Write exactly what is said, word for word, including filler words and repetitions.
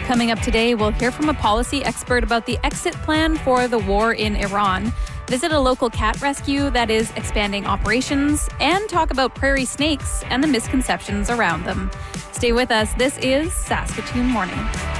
Coming up today, we'll hear from a policy expert about the exit plan for the war in Iran, visit a local cat rescue that is expanding operations, and talk about prairie snakes and the misconceptions around them. Stay with us. This is Saskatoon Morning.